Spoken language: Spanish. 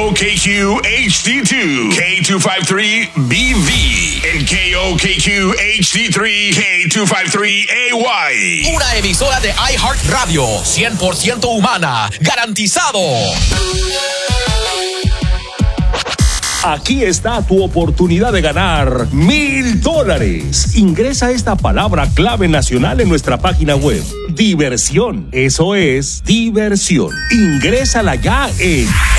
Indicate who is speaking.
Speaker 1: KOKQ HD2, K253BV, and KOKQ HD3, K253AY.
Speaker 2: Una emisora de iHeartRadio, 100% humana, garantizado.
Speaker 3: Aquí está tu oportunidad de ganar $1,000. Ingresa esta palabra clave nacional en nuestra página web. Diversión. Eso es diversión. Ingrésala ya en